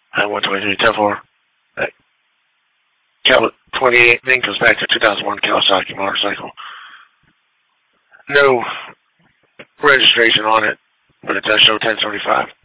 123, 10-4. Cal 28 then goes back to 2001 Kawasaki motorcycle. No registration on it, but it does show 1075.